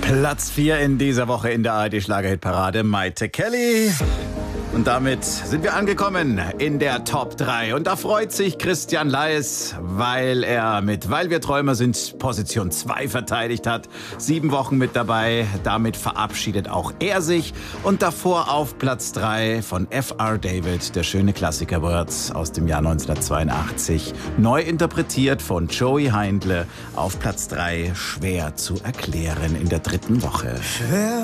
Platz 4 in dieser Woche in der ARD-Schlagerhitparade, Maite Kelly. Und damit sind wir angekommen in der Top 3. Und da freut sich Christian Leis, weil er mit Weil wir Träumer sind Position 2 verteidigt hat. 7 Wochen mit dabei. Damit verabschiedet auch er sich. Und davor auf Platz 3 von F.R. David, der schöne Klassiker Words aus dem Jahr 1982. Neu interpretiert von Joey Heindle auf Platz 3. Schwer zu erklären in der 3. Woche. Schwer